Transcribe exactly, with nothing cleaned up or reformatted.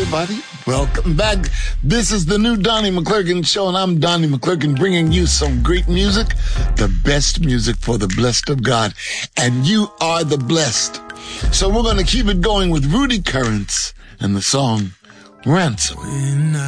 everybody. Welcome back. This is the new Donnie McClurkin Show, and I'm Donnie McClurkin bringing you some great music, the best music for the blessed of God. And you are the blessed. So we're going to keep it going with Rudy Currents and the song Ransom.